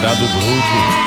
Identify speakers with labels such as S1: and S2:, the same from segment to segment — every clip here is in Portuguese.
S1: Dado bruto.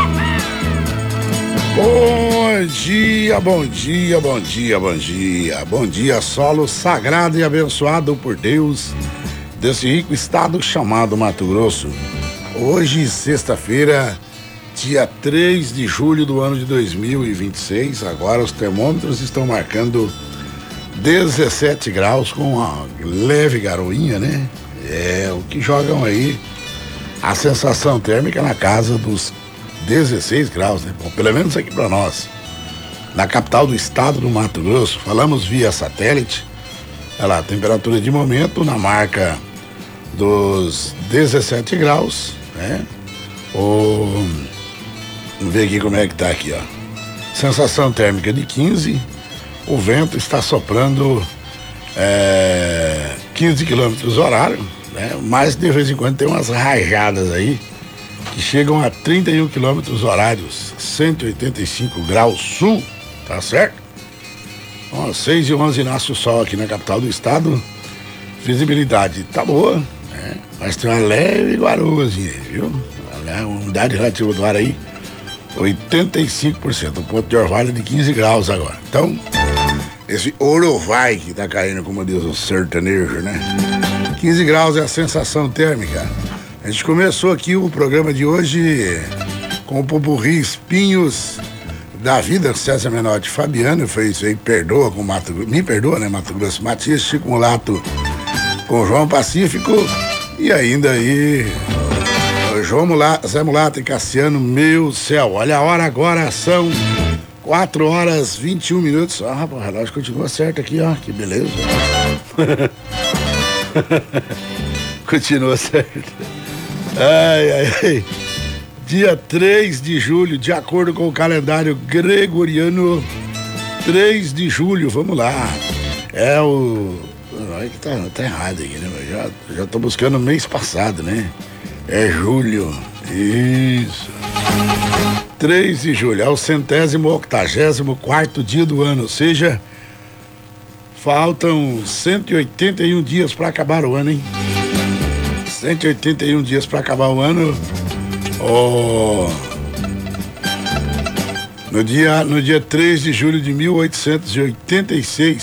S2: Bom dia, bom dia, bom dia, bom dia. Bom dia, solo sagrado e abençoado por Deus desse rico estado chamado Mato Grosso. Hoje, sexta-feira, dia 3 de julho do ano de 2026. Agora os termômetros estão marcando 17 graus com uma leve garoinha, né? É o que jogam aí a sensação térmica na casa dos 16 graus, né? Bom, pelo menos aqui para nós. Na capital do estado do Mato Grosso, falamos via satélite. Olha lá, a temperatura de momento na marca dos 17 graus, né? Vamos ver aqui como é que tá aqui, ó. Sensação térmica de 15. O vento está soprando 15 quilômetros horário, né? Mas de vez em quando tem umas rajadas aí que chegam a 31 quilômetros horários, 185 graus sul, tá certo? Ó, 6h11 nasce o sol aqui na capital do estado. Visibilidade tá boa, né? Mas tem uma leve garoazinha, viu? A umidade relativa do ar aí, 85%. O ponto de orvalho de 15 graus agora. Então, esse orovai que tá caindo, como diz o sertanejo, né? 15 graus é a sensação térmica. A gente começou aqui o programa de hoje com o popurrí Espinhos da Vida, César Menotti Fabiano, foi isso aí, perdoa com Mato Grosso, me perdoa, né, Mato Grosso, Matias, Chico Mulato com João Pacífico e ainda aí João Mulato, Zé Mulato e Cassiano, meu céu, olha a hora agora, são 4h21. Ah, rapaz, o relógio continua certo aqui, ó, que beleza. Continua certo. Ai. Dia 3 de julho, de acordo com o calendário gregoriano, 3 de julho, vamos lá. É o... Ai, que tá errado aqui, né? Já tô buscando o mês passado, né? É julho. Isso. 3 de julho, é o 184º dia do ano, ou seja, faltam 181 dias para acabar o ano, hein? 181 dias para acabar o ano. No dia 3 de julho de 1886,